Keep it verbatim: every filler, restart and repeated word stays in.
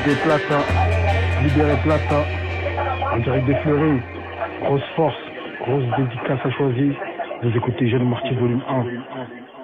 Des Plata, Libéré Plata, en direct des Fleuries, grosse force, grosse dédicace à choisir. Vous écoutez Jeune Marty volume un.